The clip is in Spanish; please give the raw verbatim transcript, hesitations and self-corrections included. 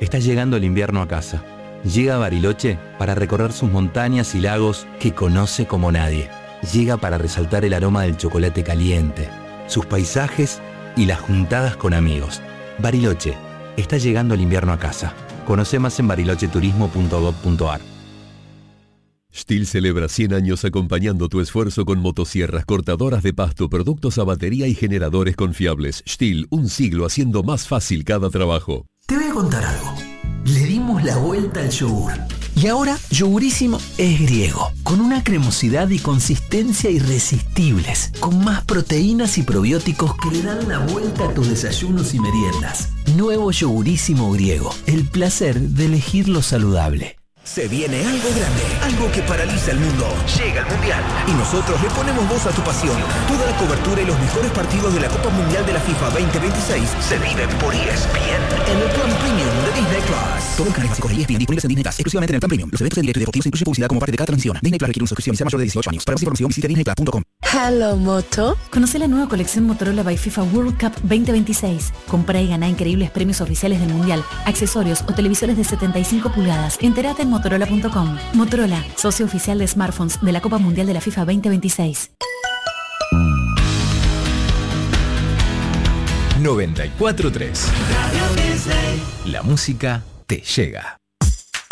está llegando el invierno a casa. Llega a Bariloche para recorrer sus montañas y lagos que conoce como nadie. Llega para resaltar el aroma del chocolate caliente, sus paisajes y las juntadas con amigos. Bariloche, está llegando el invierno a casa. Conoce más en bariloche turismo punto gob punto ar. Stihl celebra cien años acompañando tu esfuerzo con motosierras, cortadoras de pasto, productos a batería y generadores confiables. Stihl, un siglo haciendo más fácil cada trabajo. Te voy a contar algo. Le dimos la vuelta al yogur. Y ahora Yogurísimo es griego, con una cremosidad y consistencia irresistibles, con más proteínas y probióticos que le dan la vuelta a tus desayunos y meriendas. Nuevo Yogurísimo griego, el placer de elegir lo saludable. Se viene algo grande, algo que paraliza el mundo. Llega el Mundial y nosotros le ponemos voz a tu pasión. Toda la cobertura y los mejores partidos de la Copa Mundial de la FIFA veinte veintiséis se viven por E S P N en el plan premium de Disney Plus. Todos los canales básicos de E S P N disponibles en Disney Plus, exclusivamente en el plan premium. Los eventos en directo y deportivos incluyen publicidad como parte de cada transmisión. Disney Plus requiere una suscripción y sea mayor de dieciocho años. Para más información visite disney plus punto com. Hello Moto. Conoce la nueva colección Motorola by FIFA World Cup veinte veintiséis. Comprá y ganá increíbles premios oficiales del Mundial, accesorios o televisores de setenta y cinco pulgadas. Entérate en motorola punto com. Motorola, socio oficial de smartphones de la Copa Mundial de la FIFA veinte veintiséis. noventa y cuatro punto tres. La música te llega.